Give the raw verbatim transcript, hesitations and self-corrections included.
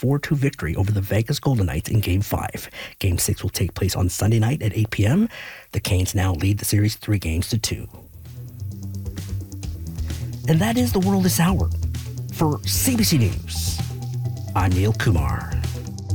four two victory over the Vegas Golden Knights in Game five. Game six will take place on Sunday night at eight p.m. The Canes now lead the series three games to two. And that is the world this hour. For C B C News, I'm Neil Kumar.